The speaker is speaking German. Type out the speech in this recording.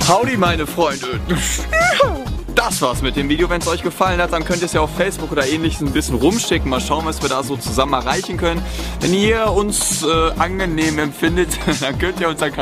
Howdy meine Freunde. Das war's mit dem Video. Wenn es euch gefallen hat, dann könnt ihr es ja auf Facebook oder ähnliches ein bisschen rumschicken. Mal schauen, was wir da so zusammen erreichen können. Wenn ihr uns angenehm empfindet, dann könnt ihr unseren Kanal